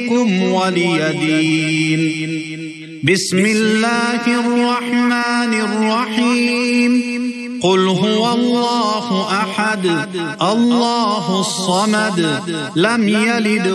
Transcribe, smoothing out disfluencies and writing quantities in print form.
دينكم ولي دين. بسم الله الرحمن الرحيم. قل هو الله أحد الله الصمد لم يلد